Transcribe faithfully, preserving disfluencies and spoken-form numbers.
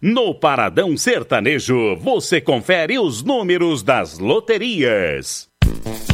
No Paradão Sertanejo, você confere os números das loterias.